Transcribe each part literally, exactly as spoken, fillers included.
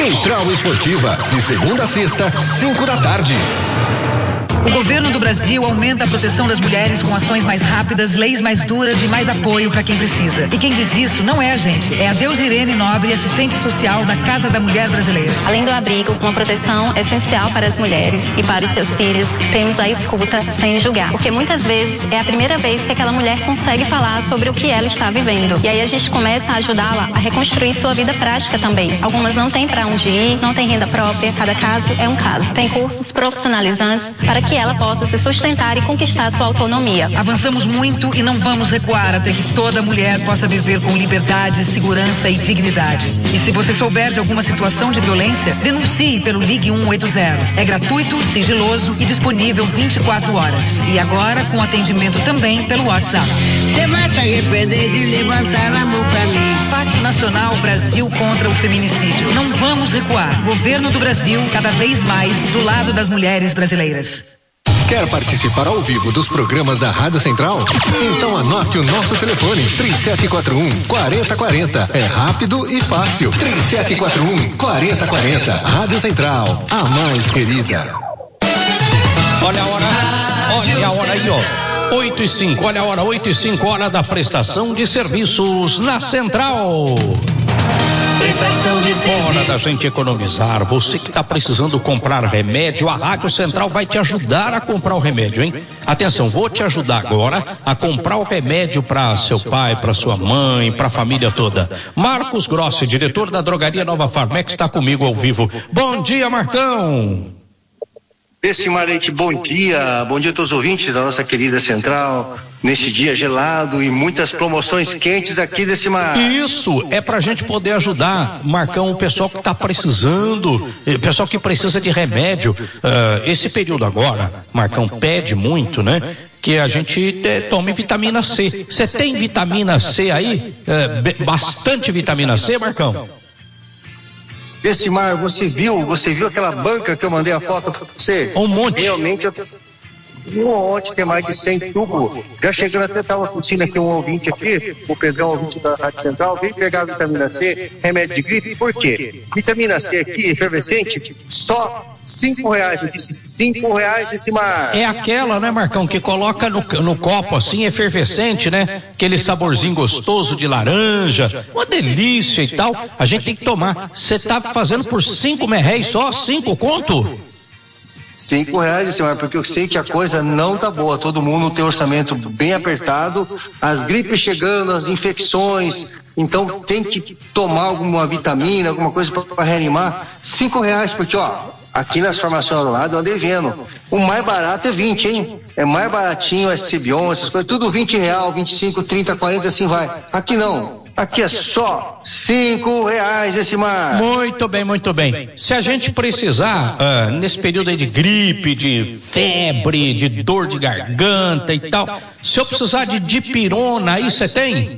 Central Esportiva, de segunda a sexta, cinco da tarde. O governo do Brasil aumenta a proteção das mulheres com ações mais rápidas, leis mais duras e mais apoio para quem precisa. E quem diz isso não é a gente, é a Deus Irene Nobre, assistente social da Casa da Mulher Brasileira. Além do abrigo, uma proteção essencial para as mulheres e para os seus filhos, temos a escuta sem julgar. Porque muitas vezes é a primeira vez que aquela mulher consegue falar sobre o que ela está vivendo. E aí a gente começa a ajudá-la a reconstruir sua vida prática também. Algumas não têm para onde ir, não têm renda própria, cada caso é um caso. Tem cursos profissionalizantes para que ela possa se sustentar e conquistar sua autonomia. Avançamos muito e não vamos recuar até que toda mulher possa viver com liberdade, segurança e dignidade. E se você souber de alguma situação de violência, denuncie pelo Ligue um oito zero. É gratuito, sigiloso e disponível vinte e quatro horas. E agora com atendimento também pelo WhatsApp. Você vai se arrepender de levantar a mão pra mim. Pacto Nacional Brasil contra o Feminicídio. Não vamos recuar. Governo do Brasil, cada vez mais do lado das mulheres brasileiras. Quer participar ao vivo dos programas da Rádio Central? Então anote o nosso telefone, três sete quatro um, quatro zero quatro zero. É rápido e fácil. três sete quatro um, quatro zero quatro zero. Rádio Central, a mais querida. Olha a hora, olha a hora aí, ó. oito e cinco, olha a hora, oito e cinco, hora da prestação de serviços na Central. Prestação de serviço. Hora da gente economizar. Você que está precisando comprar remédio, a Rádio Central vai te ajudar a comprar o remédio, hein? Atenção, vou te ajudar agora a comprar o remédio para seu pai, para sua mãe, para a família toda. Marcos Grossi, diretor da Drogaria Nova Farmex, está comigo ao vivo. Bom dia, Marcão. Esse Marete, bom dia, bom dia a todos os ouvintes da nossa querida Central, neste dia gelado e muitas promoções quentes aqui desse mar. Isso, é pra gente poder ajudar, Marcão, o pessoal que tá precisando, o pessoal que precisa de remédio, uh, esse período agora, Marcão, pede muito, né? Que a gente eh, tome vitamina C. Você tem vitamina C aí? Uh, bastante vitamina C, Marcão? Esse mar, você viu, você viu aquela banca que eu mandei a foto pra você? Um monte. Realmente, eu... um monte, tem mais de cem tubos. Já chegando até, estava curtindo aqui um ouvinte aqui, o Pedrão, ouvinte da Rádio Central, veio pegar a vitamina C, remédio de gripe. Por quê? Vitamina C aqui, efervescente, só cinco reais. Eu disse cinco reais esse mar. É aquela, né, Marcão, que coloca no, no copo assim, efervescente, né? Aquele saborzinho gostoso de laranja, uma delícia e tal. A gente tem que tomar. Você tá fazendo por cinco merréis só? Cinco conto? Cinco reais, senhor, porque eu sei que a coisa não tá boa. Todo mundo tem orçamento bem apertado, as gripes chegando, as infecções, então tem que tomar alguma vitamina, alguma coisa para reanimar. Cinco reais, porque ó, aqui nas farmácias ao lado eu andei vendo. O mais barato é vinte, hein? É mais baratinho, é Cibion, essas coisas, tudo vinte reais, vinte e cinco, trinta, quarenta, assim vai. Aqui não. Aqui é só cinco reais esse mar. Muito bem, muito bem. Se a gente precisar, uh, nesse período aí de gripe, de febre, de dor de garganta e tal, se eu precisar de dipirona, aí você tem?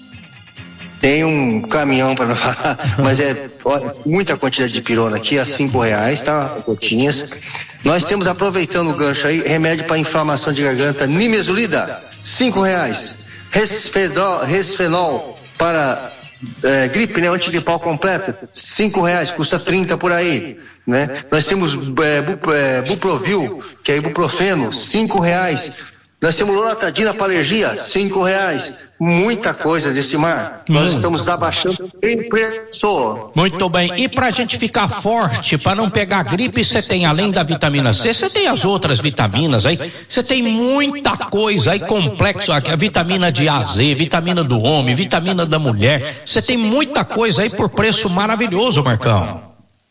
Tem um caminhão para falar, mas é olha, muita quantidade de pirona aqui, a cinco reais, tá? Gotinhas. Nós temos, aproveitando o gancho aí, remédio para inflamação de garganta, nimesulida, cinco reais. Resfenol, resfenol para é, gripe, né, antigripal completo, cinco reais, custa trinta por aí, né? Nós temos é, bu, é, Buprovil, que é ibuprofeno, cinco reais. Nós temos loratadina para alergia, cinco reais. Muita coisa desse mar. Nós hum. estamos abaixando bem preço. Muito bem. E pra gente ficar forte, para não pegar gripe, você tem, além da vitamina C, você tem as outras vitaminas aí. Você tem muita coisa aí, complexo aqui. A vitamina de A, Z, vitamina do homem, vitamina da mulher. Você tem muita coisa aí por preço maravilhoso, Marcão.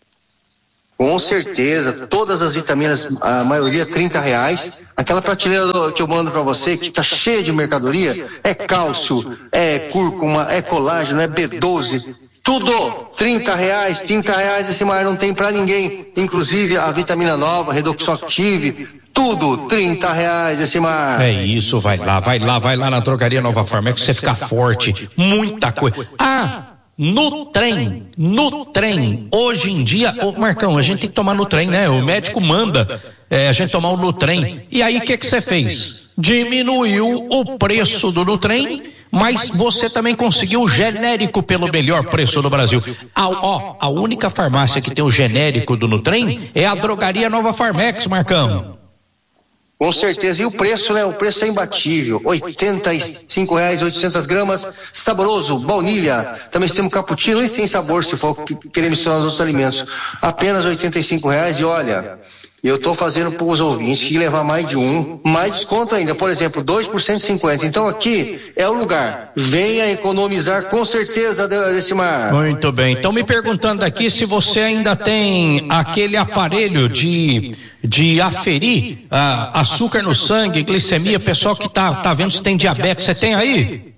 Com certeza, todas as vitaminas, a maioria trinta reais. Aquela prateleira do, que eu mando pra você, que tá cheia de mercadoria, é cálcio, é cúrcuma, é colágeno, é B doze, tudo trinta reais, trinta reais esse mar não tem pra ninguém. Inclusive a vitamina nova, Redoxoactive, tudo trinta reais esse mar. É isso, vai lá, vai lá, vai lá na Drogaria Nova Farmex, você ficar forte, muita coisa. Ah! No trem, no trem, hoje em dia, ô Marcão, a gente tem que tomar no trem, né? O médico manda é, a gente tomar o no trem. E aí o que que você fez? Diminuiu o preço do no trem, mas você também conseguiu o genérico pelo melhor preço do Brasil. A, ó, a única farmácia que tem o genérico do Nutrem é a Drogaria Nova Farmex, Marcão. Com certeza, e o preço, né? O preço é imbatível, oitenta e cinco reais, oitocentas gramas, saboroso, baunilha, também temos cappuccino e sem sabor, se for querer misturar os outros alimentos, apenas oitenta e cinco reais. E olha, eu estou fazendo para os ouvintes que levar mais de um, mais desconto ainda, por exemplo, dois por cento e cinquenta. Então aqui é o lugar, venha economizar com certeza, Decimar. Muito bem, estão me perguntando aqui se você ainda tem aquele aparelho de, de aferir ah, açúcar no sangue, glicemia, pessoal que tá, tá vendo se tem diabetes, você tem aí?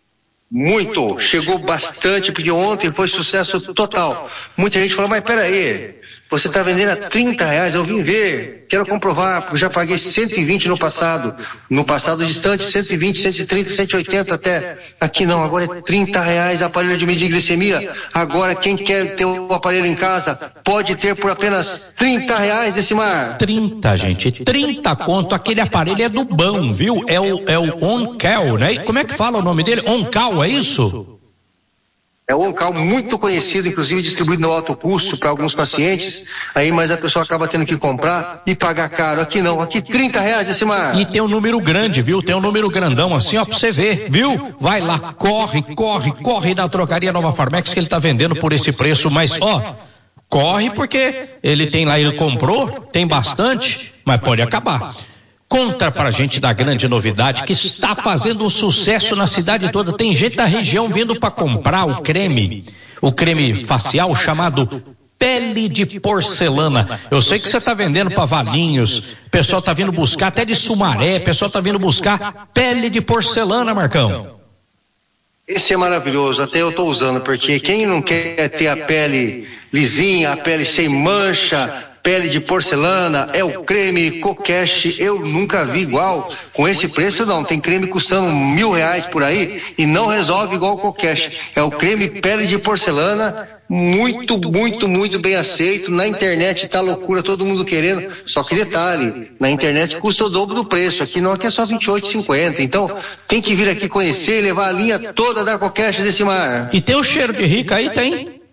Muito, chegou bastante, porque ontem foi sucesso total. Muita gente falou, mas peraí, você está vendendo a trinta reais, eu vim ver, quero comprovar, porque eu já paguei cento e vinte no passado, no passado distante, cento e vinte, cento e trinta, cento e oitenta até, aqui não, agora é trinta reais aparelho de medir glicemia. Agora quem quer ter o aparelho em casa, pode ter por apenas trinta reais, Decimar. trinta, gente, trinta conto, aquele aparelho é do bom, viu? É o, é o OnCal, né? Como é que fala o nome dele? OnCal, é isso? É um OnCal muito conhecido, inclusive distribuído no alto custo para alguns pacientes, aí mas a pessoa acaba tendo que comprar e pagar caro. Aqui não, aqui trinta reais, Decimar. E tem um número grande, viu? Tem um número grandão assim, ó, pra você ver, viu? Vai lá, corre, corre, corre na Drogaria Nova Farmex que ele tá vendendo por esse preço, mas ó, corre porque ele tem lá, ele comprou, tem bastante, mas pode acabar. Conta pra gente da grande novidade que está fazendo um sucesso na cidade toda. Tem gente da região vindo para comprar o creme, o creme facial chamado Pele de Porcelana. Eu sei que você está vendendo para Valinhos, o pessoal está vindo buscar até de Sumaré, o pessoal está vindo buscar Pele de Porcelana, Marcão. Esse é maravilhoso, até eu estou usando, porque quem não quer ter a pele lisinha, a pele sem mancha, pele de porcelana, é o creme Kokesh, eu nunca vi igual, com esse preço não, tem creme custando mil reais por aí e não resolve igual o Kokesh, é o creme pele de porcelana, muito, muito, muito bem aceito, na internet tá loucura, todo mundo querendo, só que detalhe, na internet custa o dobro do preço, aqui não, aqui é só vinte e oito reais e cinquenta centavos, então tem que vir aqui conhecer e levar a linha toda da Kokesh, Decimar. E tem o cheiro de rica aí, tem?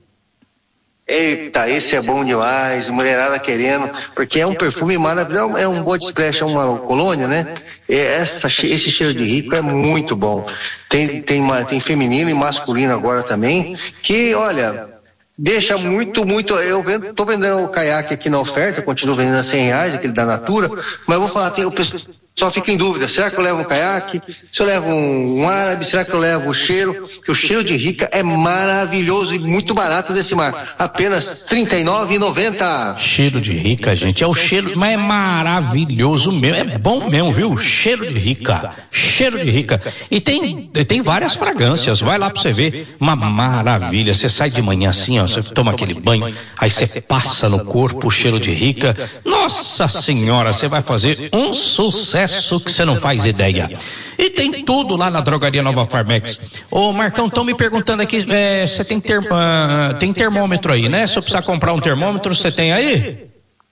Eita, esse é bom demais, mulherada querendo, porque é um perfume maravilhoso, é um body splash, é uma colônia, né? Essa, esse cheiro de rico é muito bom. Tem, tem, uma, tem feminino e masculino agora também, que, olha, deixa muito, muito, eu vendo, tô vendendo o caiaque aqui na oferta, continuo vendendo a cem reais, aquele da Natura, mas eu vou falar, tem o pessoal só fica em dúvida, será que eu levo um caiaque? Se eu levo um, um árabe, será que eu levo o cheiro? Que o cheiro de rica é maravilhoso e muito barato, Decimar. Apenas trinta e nove reais e noventa centavos. Cheiro de rica, gente, é o cheiro, mas é maravilhoso mesmo, é bom mesmo, viu? Cheiro de rica, cheiro de rica. E tem, tem várias fragrâncias, vai lá pra você ver, uma maravilha. Você sai de manhã assim, ó, você toma aquele banho, aí você passa no corpo o cheiro de rica. Nossa senhora, você vai fazer um sucesso que você não faz ideia. E tem tudo lá na Drogaria Nova Farmex. Ô Marcão, estão me perguntando aqui, é, você tem, ter, uh, tem termômetro aí, né? Se eu precisar comprar um termômetro, você tem aí?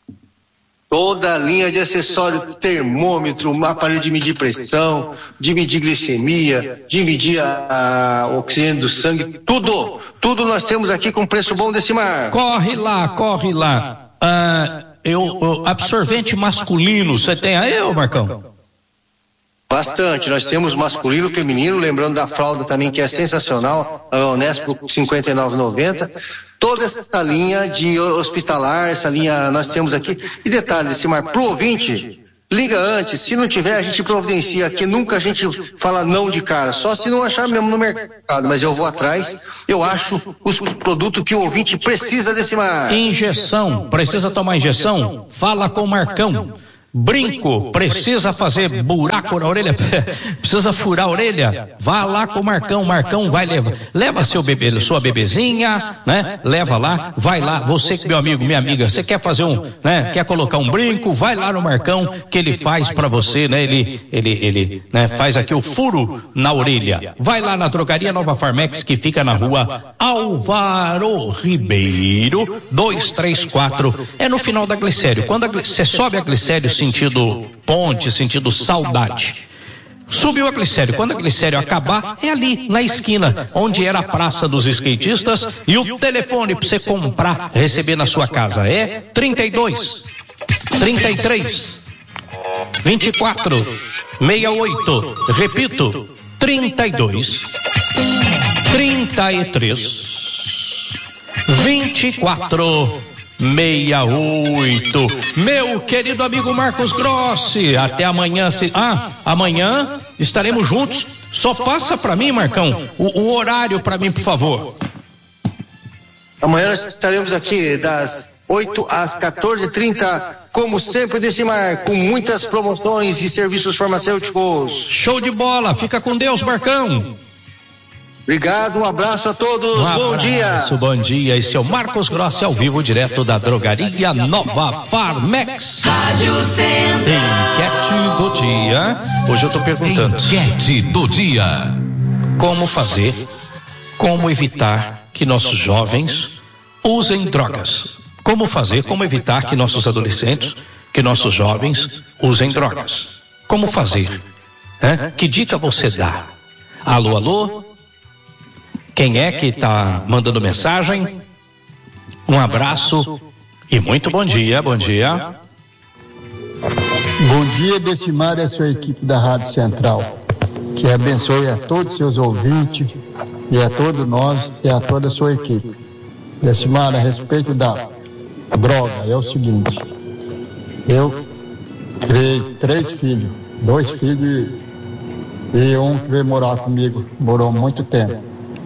Toda a linha de acessório, termômetro, um aparelho de medir pressão, de medir glicemia, de medir a, a, o oxigênio do sangue, tudo, tudo nós temos aqui com preço bom, Decimar. Corre lá, corre lá. Uh, eu, uh, absorvente masculino, você tem aí, ô Marcão? Bastante, nós temos masculino, feminino, lembrando da fralda também que é sensacional, a Unesp cinquenta e nove reais e noventa centavos. Toda essa linha de hospitalar, essa linha nós temos aqui. E detalhe, Decimar, pro ouvinte, liga antes, se não tiver a gente providencia aqui, nunca a gente fala não de cara, só se não achar mesmo no mercado, mas eu vou atrás, eu acho os produtos que o ouvinte precisa, Decimar. Injeção, precisa tomar injeção? Fala com o Marcão. Brinco, precisa fazer buraco na orelha, precisa furar a orelha, vá lá com o Marcão, o Marcão vai levar, leva seu bebê, sua bebezinha, né, leva lá, vai lá, você que meu amigo, minha amiga, você quer fazer um, né, quer colocar um brinco, vai lá no Marcão, que ele faz pra você, né, ele, ele, ele, né, faz aqui o furo na orelha, vai lá na Drogaria Nova Farmex, que fica na rua Álvaro Ribeiro, dois três quatro, é no final da Glicério, quando você sobe a Glicério, sentido ponte, sentido saudade. Subiu a Glicério. Quando a Glicério acabar, é ali, na esquina, onde era a Praça dos Skatistas. E o telefone para você comprar, receber na sua casa é trinta e dois, trinta e três, vinte e quatro, sessenta e oito. Repito, trinta e dois, trinta e três, vinte e quatro, sessenta e oito. Meu querido amigo Marcos Grossi, até amanhã. Se... Ah, amanhã estaremos juntos. Só passa para mim, Marcão, o, o horário para mim, por favor. Amanhã nós estaremos aqui das oito às quatorze e trinta, como sempre, Decimar, com muitas promoções e serviços farmacêuticos. Show de bola, fica com Deus, Marcão. Obrigado, um abraço a todos, um bom abraço, dia. Bom dia, esse é o Marcos Grossi ao vivo, direto da drogaria Nova Farmex. Rádio Central. Enquete do dia. Hoje eu tô perguntando. Enquete do dia. Como fazer, como evitar que nossos jovens usem drogas? Como fazer, como evitar que nossos adolescentes, que nossos jovens usem drogas? Como fazer? Hã? Que dica você dá? Alô, alô? Quem é que está mandando mensagem? Um abraço e muito bom dia, bom dia. Bom dia, Decimar e a sua equipe da Rádio Central. Que abençoe a todos os seus ouvintes e a todos nós e a toda a sua equipe. Decimar, a respeito da droga, é o seguinte: eu criei três filhos, dois filhos e um que veio morar comigo, morou muito tempo.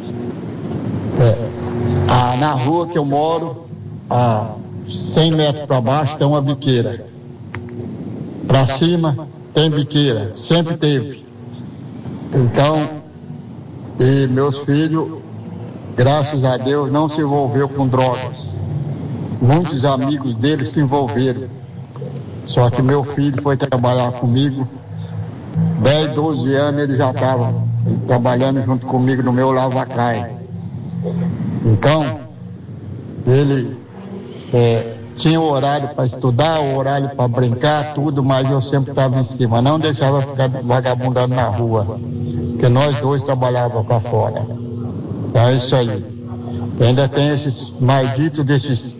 É, ah, na rua que eu moro, a cem metros para baixo tem uma biqueira, para cima tem biqueira, sempre teve. Então, e meus filhos, graças a Deus, não se envolveu com drogas. Muitos amigos dele se envolveram, só que meu filho foi trabalhar comigo, dez, doze anos ele já estava trabalhando junto comigo no meu lava-carne. Então, ele é, tinha o horário para estudar, o horário para brincar, tudo, mas eu sempre estava em cima, não deixava ficar vagabundando na rua, porque nós dois trabalhávamos para fora. Então é isso aí. Ainda tem esses malditos desses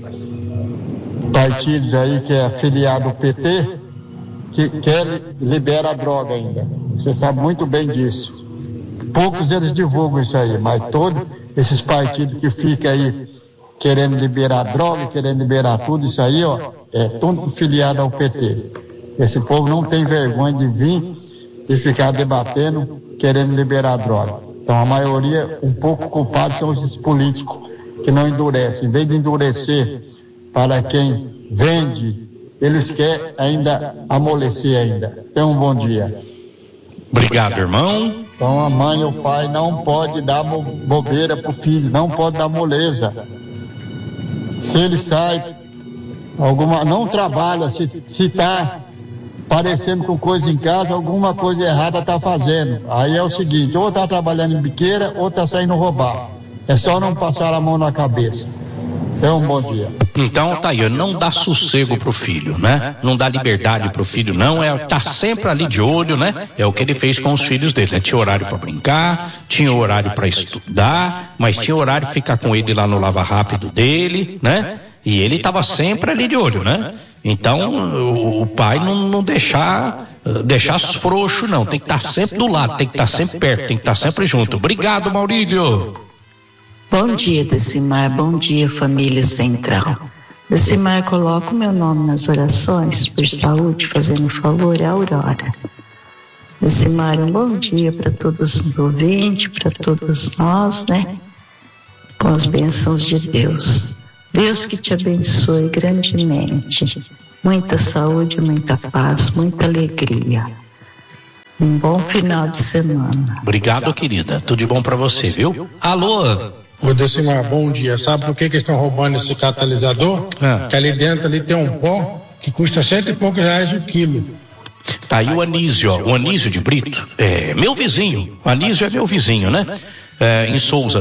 partidos aí que é afiliado ao P T, que quer liberar a droga ainda. Você sabe muito bem disso. Poucos eles divulgam isso aí, mas todos esses partidos que ficam aí querendo liberar droga, querendo liberar tudo isso aí, ó, é tudo filiado ao P T. Esse povo não tem vergonha de vir e ficar debatendo, querendo liberar droga. Então a maioria, um pouco culpados são esses políticos que não endurecem. Em vez de endurecer para quem vende, eles querem ainda amolecer ainda. Tenham um bom dia. Obrigado, irmão. Então a mãe e o pai não pode dar bobeira pro filho, não pode dar moleza. Se ele sai, alguma, não trabalha, se, se tá parecendo com coisa em casa, alguma coisa errada tá fazendo. Aí é o seguinte, ou tá trabalhando em biqueira, ou tá saindo roubar. É só não passar a mão na cabeça. Tenha um bom dia. Então, tá aí, não dá sossego pro filho, né? Não dá liberdade pro filho, não. É, tá sempre ali de olho, né? É o que ele fez com os filhos dele, né? Tinha horário para brincar, tinha horário para estudar, mas tinha horário de ficar com ele lá no lava rápido dele, né? E ele tava sempre ali de olho, né? Então, o, o pai não, não deixar, deixar frouxo, não. Tem que estar sempre do lado, tem que estar sempre perto, tem que estar sempre junto. Obrigado, Maurílio. Bom dia, Decimar. Bom dia, família Central. Decimar, coloca o meu nome nas orações por saúde, fazendo favor, é a Aurora. Decimar, um bom dia para todos os ouvintes, para todos nós, né? Com as bênçãos de Deus. Deus que te abençoe grandemente. Muita saúde, muita paz, muita alegria. Um bom final de semana. Obrigado, querida. Tudo de bom para você, viu? Alô? Ô Decimar, bom dia. Sabe por que que estão roubando esse catalisador? Ah. Que ali dentro ali tem um pó que custa cento e poucos reais o quilo. Tá aí o Anísio, ó, o Anísio de Brito, é meu vizinho. O Anísio é meu vizinho, né? É, em Souzas.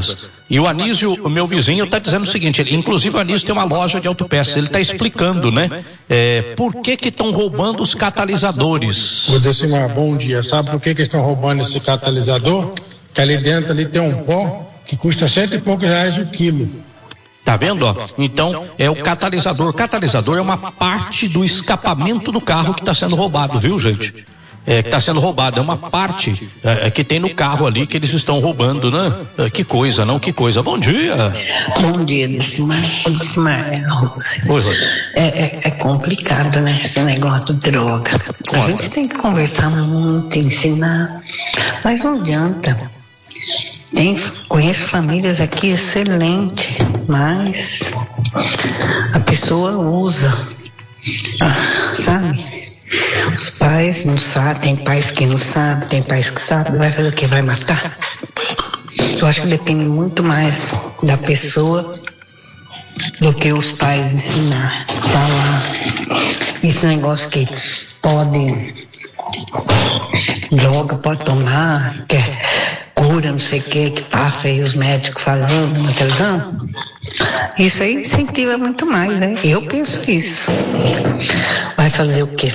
E o Anísio, o meu vizinho, está dizendo o seguinte, ele, inclusive o Anísio tem uma loja de autopeças, ele está explicando, né? É, por que que estão roubando os catalisadores? Ô Decimar, bom dia. Sabe por que que estão roubando esse catalisador? Que ali dentro ali tem um pó que custa cento e poucos reais o quilo. Tá vendo, ó? Então, é o catalisador. O catalisador é uma parte do escapamento do carro que está sendo roubado, viu, gente? É, que está sendo roubado, é uma parte é, que tem no carro ali que eles estão roubando, né? É, que coisa, não? Que coisa. Bom dia. Bom dia, Decimar. Decimar, é, Rose. Oi, Rose. É, é, é complicado, né? Esse negócio de droga. Conta. A gente tem que conversar muito, ensinar, mas não adianta. Tem, conheço famílias aqui excelentes, mas a pessoa usa, ah, sabe? Os pais não sabem, tem pais que não sabem, tem pais que sabem, vai fazer o que? Vai matar? Eu acho que depende muito mais da pessoa do que os pais ensinar, falar. Esse negócio que pode, droga, pode tomar, que é cura, não sei o que, que passa aí os médicos falando na televisão. Isso aí incentiva muito mais, né? Eu penso isso. Vai fazer o quê?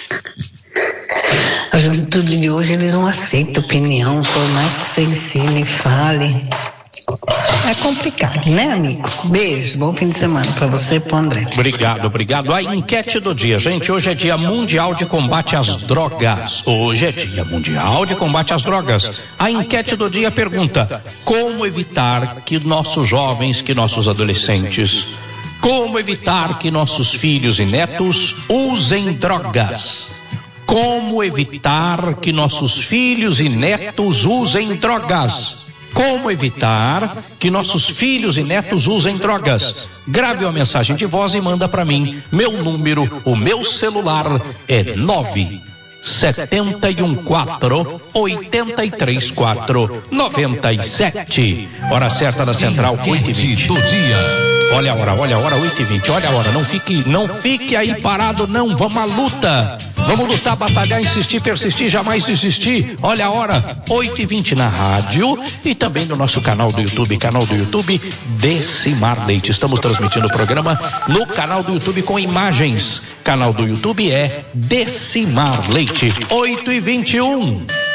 A juventude de hoje, eles não aceitam opinião, por mais que você ensine e fale. É complicado, né, amigo? Beijo, bom fim de semana pra você e pro André. Obrigado, obrigado. A enquete do dia, gente, hoje é dia mundial de combate às drogas. Hoje é dia mundial de combate às drogas. A enquete do dia pergunta: como evitar que nossos jovens, que nossos adolescentes, como evitar que nossos filhos e netos usem drogas? Como evitar que nossos filhos e netos usem drogas? Como evitar que nossos filhos e netos usem drogas? Grave uma mensagem de voz e manda para mim. Meu número, o meu celular é nove sete um quatro, oito três quatro, nove sete. Hora certa da Central, oito e vinte do dia. Olha a hora, olha a hora, oito e vinte. Olha a hora, não fique, não fique aí parado, não. Vamos à luta. Vamos lutar, batalhar, insistir, persistir, jamais desistir. Olha a hora, oito e vinte na rádio e também no nosso canal do YouTube, canal do YouTube Decimar Leite. Estamos transmitindo o programa no canal do YouTube com imagens. Canal do YouTube é Decimar Leite. oito e vinte e um.